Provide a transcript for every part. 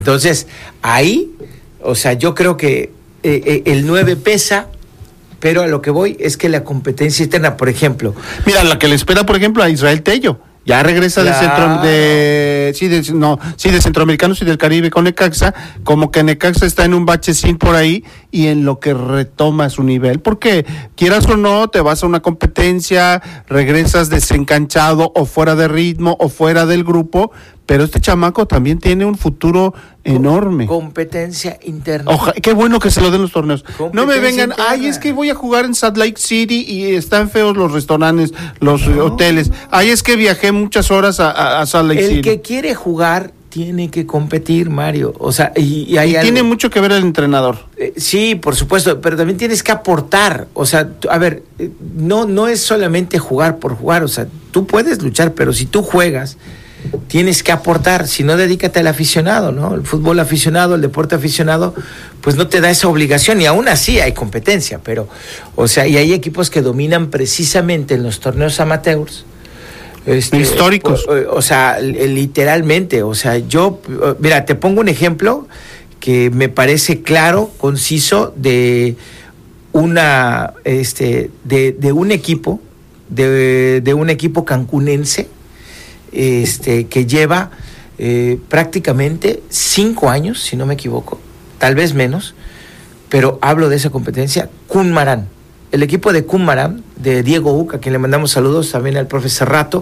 Entonces, ahí, o sea, yo creo que el 9 pesa, pero a lo que voy es que la competencia interna, por ejemplo... Mira, la que le espera, por ejemplo, a Israel Tello. Ya regresa de Centroamericanos y del Caribe con Necaxa, como que Necaxa está en un bachecín por ahí y en lo que retoma su nivel, porque quieras o no, te vas a una competencia, regresas desencanchado o fuera de ritmo o fuera del grupo, pero este chamaco también tiene un futuro enorme. Competencia interna. Qué bueno que se lo den los torneos. No me vengan, es que voy a jugar en Salt Lake City y están feos los restaurantes, los hoteles. Es que viajé muchas horas a Salt Lake City. El que quiere jugar tiene que competir, Mario. O sea, y tiene mucho que ver el entrenador. Sí, por supuesto, pero también tienes que aportar. O sea, a ver, no es solamente jugar por jugar. O sea, tú puedes luchar, pero si tú juegas, tienes que aportar. Si no, dedícate al aficionado, ¿no? El fútbol aficionado, el deporte aficionado, pues no te da esa obligación, y aún así hay competencia, pero, o sea, y hay equipos que dominan precisamente en los torneos amateurs, históricos. O sea, literalmente, o sea, mira, te pongo un ejemplo que me parece claro, conciso, de una, de un equipo, de un equipo cancunense, que lleva prácticamente 5 años, si no me equivoco, tal vez menos, pero hablo de esa competencia, Cunmarán. El equipo de Cunmarán, de Diego Uca, a quien le mandamos saludos, también al profe Cerrato,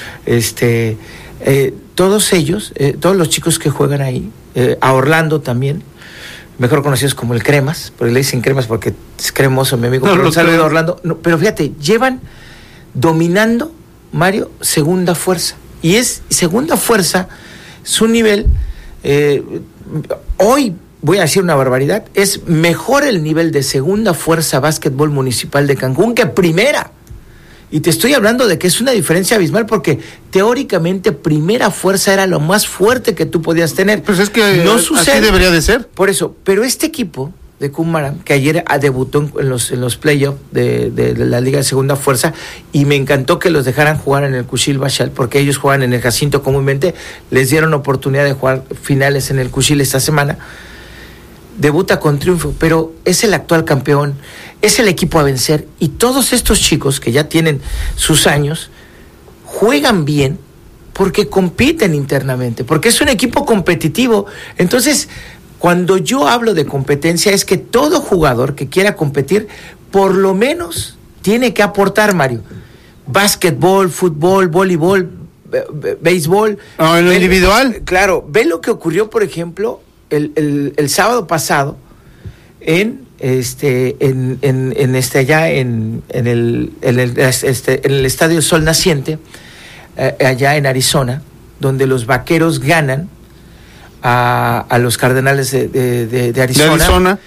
todos ellos, todos los chicos que juegan ahí, a Orlando también, mejor conocidos como el Cremas, porque le dicen Cremas porque es cremoso, mi amigo, pero un saludo a Orlando. No, pero fíjate, llevan dominando, Mario, segunda fuerza. Y es segunda fuerza, su nivel, hoy voy a decir una barbaridad, es mejor el nivel de segunda fuerza básquetbol municipal de Cancún que primera. Y te estoy hablando de que es una diferencia abismal, porque teóricamente primera fuerza era lo más fuerte que tú podías tener. Pues es que no sucede. Así debería de ser. Por eso, pero este equipo de Cunmarán, que ayer debutó en los playoffs de la Liga de Segunda Fuerza, y me encantó que los dejaran jugar en el Cuchil Bachal, porque ellos juegan en el Jacinto comúnmente, les dieron oportunidad de jugar finales en el Cuchil esta semana, debuta con triunfo, pero es el actual campeón, es el equipo a vencer, y todos estos chicos que ya tienen sus años, juegan bien porque compiten internamente, porque es un equipo competitivo. Entonces, cuando yo hablo de competencia, es que todo jugador que quiera competir, por lo menos tiene que aportar, Mario. Básquetbol, fútbol, voleibol, béisbol. En lo individual. Claro, ve lo que ocurrió, por ejemplo, el sábado pasado en el Estadio Sol Naciente, allá en Arizona, donde los Vaqueros ganan a los Cardenales de Arizona.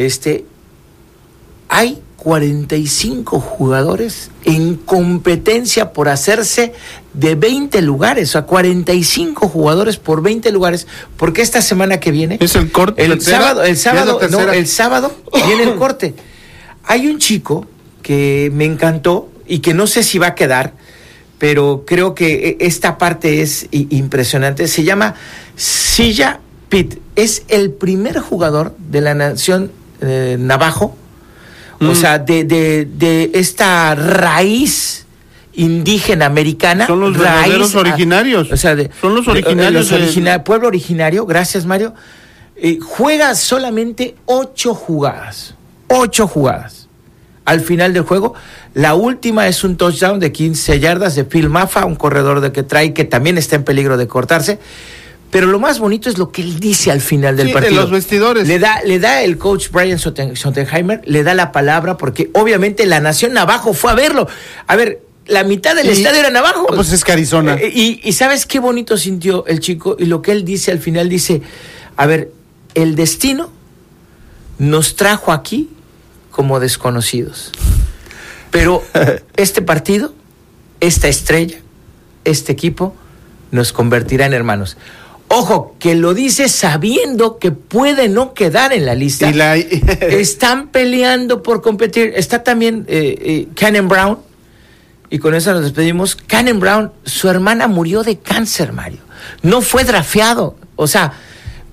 Hay 45 jugadores en competencia por hacerse de 20 lugares, o sea, 45 jugadores por 20 lugares, porque esta semana que viene es el corte. El sábado viene el corte. Hay un chico que me encantó y que no sé si va a quedar, pero creo que esta parte es impresionante. Se llama Silla Pitt. Es el primer jugador de la nación navajo, o sea, de esta raíz indígena americana. Son los verdaderos originarios. O sea, son los originarios. Pueblo originario, gracias, Mario. Juega solamente 8 jugadas. 8 jugadas. Al final del juego, la última es un touchdown de 15 yardas de Phil Maffa, un corredor que también está en peligro de cortarse. Pero lo más bonito es lo que él dice al final del partido. De los vestidores. Le da el coach Brian Schottenheimer, le da la palabra, porque obviamente la nación navajo fue a verlo. A ver, la mitad del estadio era navajo. Pues es que Arizona. Y ¿sabes qué bonito sintió el chico? Y lo que él dice al final, dice, a ver, el destino nos trajo aquí como desconocidos. Pero este partido, esta estrella, este equipo, nos convertirá en hermanos. Ojo, que lo dice sabiendo que puede no quedar en la lista. Están peleando por competir. Está también Cannon Brown, y con eso nos despedimos. Cannon Brown, su hermana murió de cáncer, Mario. No fue drafeado. O sea,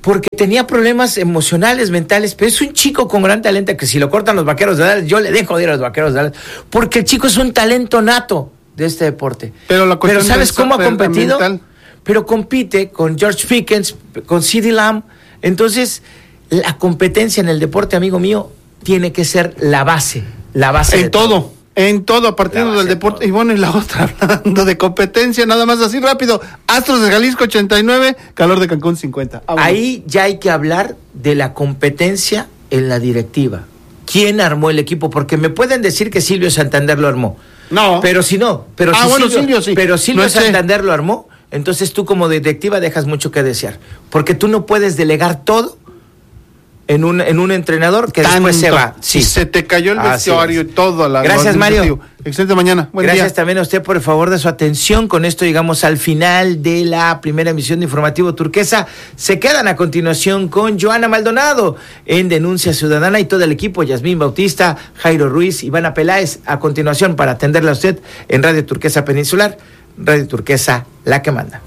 porque tenía problemas emocionales, mentales, pero es un chico con gran talento que si lo cortan los Vaqueros de Dallas, yo le dejo de ir a los Vaqueros de Dallas, porque el chico es un talento nato de este deporte. Pero ¿sabes cómo ha competido? Pero compite con George Pickens, con CeeDee Lamb. Entonces, la competencia en el deporte, amigo mío, tiene que ser la base en todo. En todo, a partir del deporte. Y bueno, y la otra, hablando de competencia, nada más así rápido. Astros de Jalisco 89, Calor de Cancún 50. Vámonos. Ahí ya hay que hablar de la competencia en la directiva. ¿Quién armó el equipo? Porque me pueden decir que Silvio Santander lo armó. No. Pero si no. Pero si bueno, Silvio sí. Pero Silvio Santander lo armó, entonces tú como directiva dejas mucho que desear. Porque tú no puedes delegar todo en un entrenador que después se va. Sí. Se te cayó el vestuario y todo. Gracias, Mario. Excelente mañana. Gracias día. También a usted por el favor de su atención. Con esto llegamos al final de la primera emisión de Informativo Turquesa. Se quedan a continuación con Joana Maldonado en Denuncia Ciudadana y todo el equipo, Yasmín Bautista, Jairo Ruiz, Ivana Peláez, a continuación para atenderle a usted en Radio Turquesa Peninsular, Radio Turquesa, la que manda.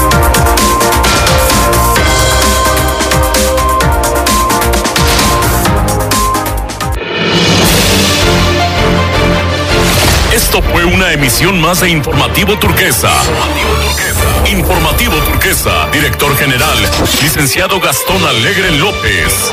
Esto fue una emisión más de Informativo Turquesa. Informativo Turquesa. Director General, Licenciado Gastón Alegre López.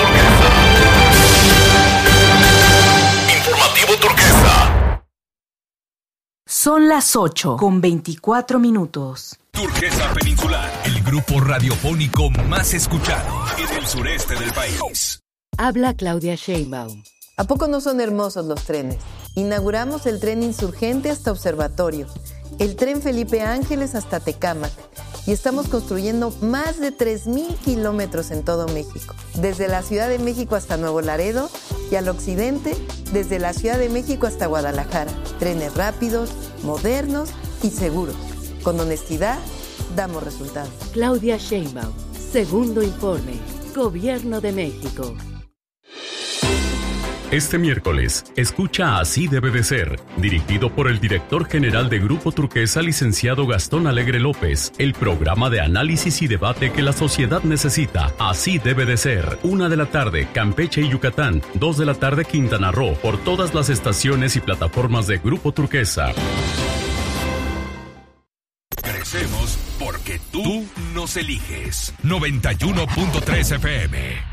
Informativo Turquesa. Son las 8:24. Turquesa Peninsular, el grupo radiofónico más escuchado en el sureste del país. Habla Claudia Sheinbaum. ¿A poco no son hermosos los trenes? Inauguramos el tren Insurgente hasta Observatorio, el tren Felipe Ángeles hasta Tecámac y estamos construyendo más de 3,000 kilómetros en todo México, desde la Ciudad de México hasta Nuevo Laredo y al occidente, desde la Ciudad de México hasta Guadalajara. Trenes rápidos, modernos y seguros. Con honestidad, damos resultados. Claudia Sheinbaum, segundo informe, Gobierno de México. Este miércoles, escucha Así debe de ser, dirigido por el director general de Grupo Turquesa, licenciado Gastón Alegre López, el programa de análisis y debate que la sociedad necesita. Así debe de ser. 1:00 p.m, Campeche y Yucatán. 2:00 p.m, Quintana Roo, por todas las estaciones y plataformas de Grupo Turquesa. Crecemos porque tú nos eliges. 91.3 FM.